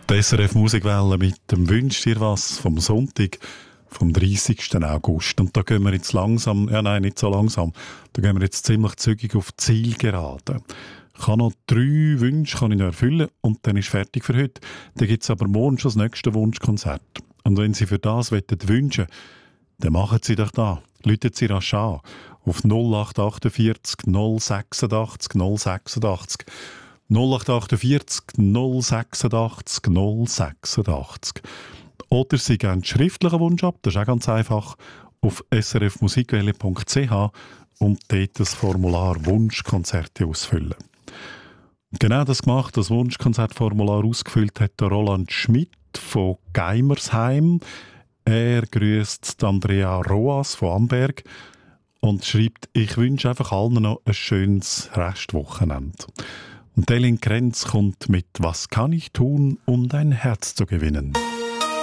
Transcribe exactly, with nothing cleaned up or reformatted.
Die S R F Musikwelle mit dem «Wünsch dir was» vom Sonntag, vom dreißigsten August. Und da gehen wir jetzt langsam, ja nein, nicht so langsam, da gehen wir jetzt ziemlich zügig auf die Zielgerade. Ich kann noch drei Wünsche kann ich noch erfüllen und dann ist fertig für heute. Dann gibt es aber morgen schon das nächste Wunschkonzert. Und wenn Sie für das wünschen wollen, dann machen Sie doch da. Läuten Sie rasch an auf null acht achtundvierzig null sechsundachtzig null sechsundachtzig null acht achtundvierzig null sechsundachtzig null sechsundachtzig. Oder Sie geben schriftlichen Wunsch ab, das ist auch ganz einfach, auf s r f musikwelle punkt c h und dort das Formular Wunschkonzerte ausfüllen. Genau das gemacht, das Wunschkonzertformular ausgefüllt hat der Roland Schmidt von Geimersheim. Er grüßt Andrea Roas von Amberg und schreibt, ich wünsche einfach allen noch ein schönes Restwochenende. Und Delin Krenz kommt mit «Was kann ich tun, um dein Herz zu gewinnen?»